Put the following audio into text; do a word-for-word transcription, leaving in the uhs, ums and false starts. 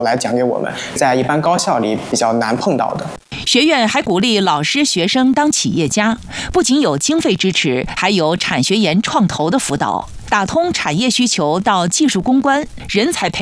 来讲给我们，在一般高校里比较难碰到的。 学院还鼓励老师、学生当企业家，不仅有经费支持，还有产学研创投的辅导，打通产业需求到技术攻关，人才培